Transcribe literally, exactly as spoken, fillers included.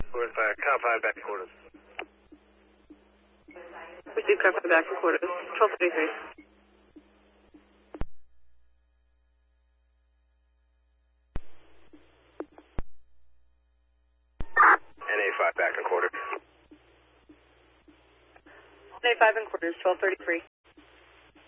With uh, car five back quarters. Receive car five back quarters. twelve thirty-three. N A five back and quarters. N A five and quarters, twelve thirty-three.